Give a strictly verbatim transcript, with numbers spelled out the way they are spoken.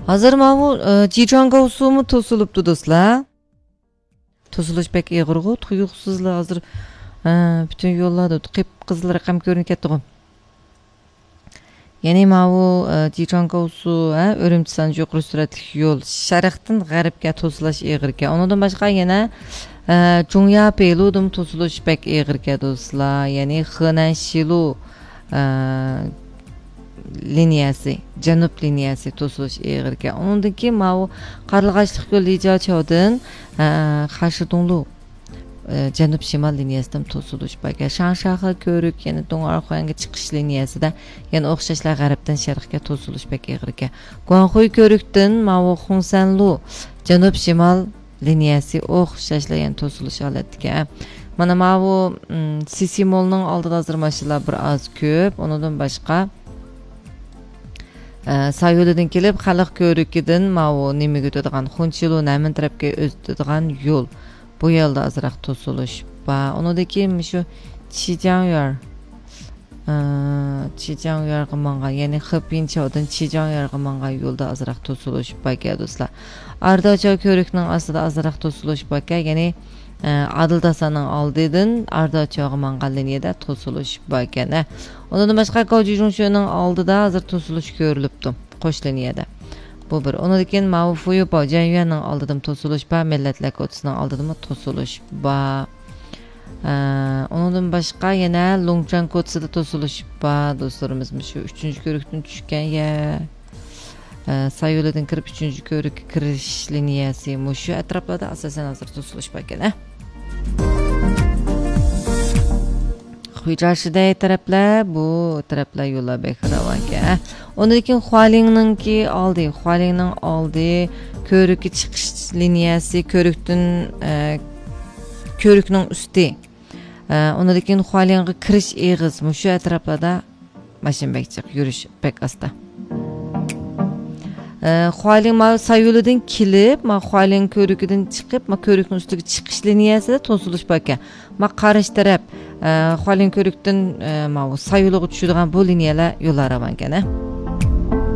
Hazır mavu Cicanga usumu tosuluptu dostlar. Tosuluş pek iğirgu, tuyuqsuzla hazır bütün yollarda qip qızıl raqam görünüp ketdi. Yani mavu Cicanga usu Örümçisan yuqori süratli yol şarqdan g'arbga tosulash iğirga. Ondan başqa yana Jungya Peludum tosuluş pek iğirga dostlar. Yani Henan Shilu liniyasi, Janub liniyasi tosuluş iğirga. Onundaki mavu Qarlığaçlıq yol icaçodun Xaşidunlu Janub Şimal liniyasidan tosuluş baga. Şanşağı körük, yani Dongarxoyanga chiqish liniyasida, yani o'xshashlar g'arbdan sharqqa tosuluş pek iğirga. Guanxoy körükdən mavu Xunsanlu Janub Şimal liniyasi o'xshashlar, yani tosuluş alatga. Mana mavu Sisimolning oldida hozir mashinalar bir az ko'p. Ondan boshqa Sayyo'dan kelib xalq ko'rikidan mavu nimaga o'tadigan Xunchilu namin tarafga o'tadigan yo'l. Bu yo'lda azroq to'silish va undan keyin shu Chijangyar Chijangyarga mangan, ya'ni Xipinchodan Chijangyarga mangan yo'lda azroq to'silish baga do'stlar. Ardacha ko'rikning aslida azroq to'silish baga, ya'ni Adildasaning oldidan Ardachaga mangan liniyada to'silish bagana. Ondan boshqa Gojijunchoning oldida hozir to'silish ko'rilibdi qo'sh liniyada. Bu bir. Ondan keyin Mavufuyu Bojanyuaning oldidan to'silish ba, Millatlar ko'chasining oldidan to'silish ba. Ondan boshqa yana Longchang ko'chasida to'silish ba do'stlarimiz shu uchinchi ko'rikdan tushgan ya Sayyo'dan kirib uchinchi ko'rikka kirish liniyasi shu atroflarda asosan hozir to'silish bagana. Xuyjashidagi taraflar, bu taraflar yo'llar bekaravanka. Ondan keyin Hualingninki oldi, Hualingning oldi ko'rikka chiqish liniyasi, ko'rikdan ko'rikning usti. Ondan keyin Hualingga kirish eg'iz, shu atroflarda mashina bekchiq yurish bek asta. Hualing ma Sayyo'dan kelib, ma Hualing ko'rikidan chiqib, ma ko'rikning ustiga chiqish liniyasida to'silish baka. Ma qarish taraf Hualing ko'rikdan ma Sayyo'ga tushadigan bu liniyalar yo'llar avankana.